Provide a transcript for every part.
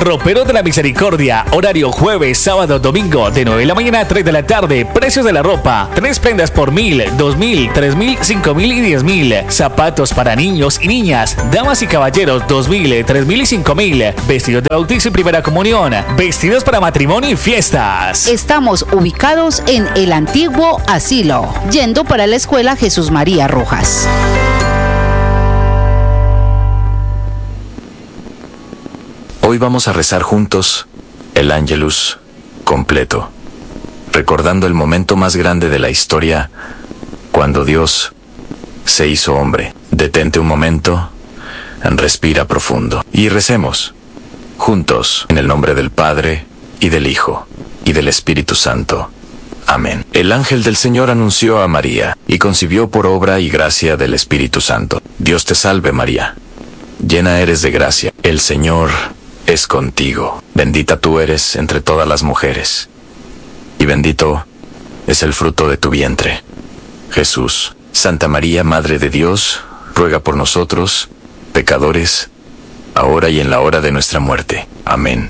Ropero de la Misericordia, horario jueves, sábado, domingo, de 9 de la mañana a 3 de la tarde. Precios de la ropa: 3 prendas por 1,000, 2,000, 3,000, 5,000 y 10,000. Zapatos para niños y niñas, damas y caballeros: 2,000, 3,000 y 5,000. Vestidos de bautizo y primera comunión, vestidos para matrimonio y fiestas. Estamos ubicados en el antiguo asilo, yendo para la escuela Jesús María Rojas. Hoy vamos a rezar juntos el Ángelus completo, recordando el momento más grande de la historia, cuando Dios se hizo hombre. Detente un momento, respira profundo y recemos juntos en el nombre del Padre, y del Hijo, y del Espíritu Santo. Amén. El ángel del Señor anunció a María, y concibió por obra y gracia del Espíritu Santo. Dios te salve, María. Llena eres de gracia. El Señor es contigo. Bendita tú eres entre todas las mujeres, y bendito es el fruto de tu vientre, Jesús. Santa María, Madre de Dios, ruega por nosotros, pecadores, ahora y en la hora de nuestra muerte. Amén.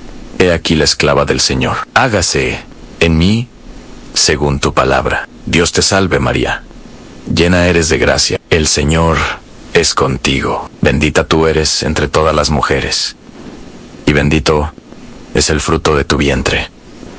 He aquí la esclava del Señor. Hágase en mí según tu palabra. Dios te salve, María. Llena eres de gracia. El Señor es contigo. Bendita tú eres entre todas las mujeres, y bendito es el fruto de tu vientre,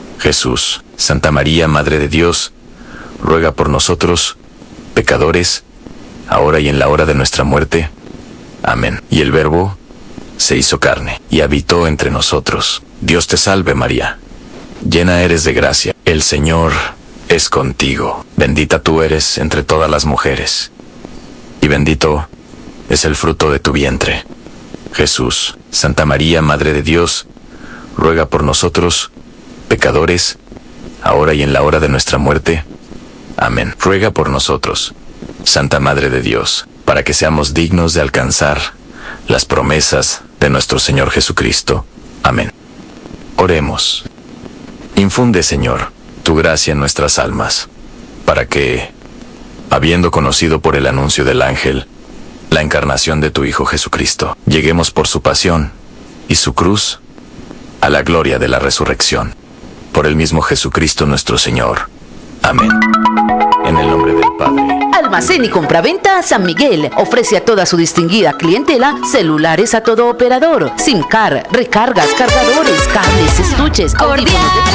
Jesús. Santa María, Madre de Dios, ruega por nosotros, pecadores, ahora y en la hora de nuestra muerte. Amén. Y el Verbo se hizo carne, y habitó entre nosotros. Dios te salve, María. Llena eres de gracia. El Señor es contigo. Bendita tú eres entre todas las mujeres, y bendito es el fruto de tu vientre, Jesús. Santa María, Madre de Dios, ruega por nosotros, pecadores, ahora y en la hora de nuestra muerte. Amén. Ruega por nosotros, Santa Madre de Dios, para que seamos dignos de alcanzar las promesas de nuestro Señor Jesucristo. Amén. Oremos. Infunde, Señor, tu gracia en nuestras almas, para que, habiendo conocido por el anuncio del ángel la encarnación de tu Hijo Jesucristo, lleguemos por su pasión y su cruz a la gloria de la resurrección. Por el mismo Jesucristo nuestro Señor. Amén. En el nombre del Padre. Almacén y compraventa San Miguel ofrece a toda su distinguida clientela celulares a todo operador, SIM card, recargas, cargadores, cables, estuches, audífonos de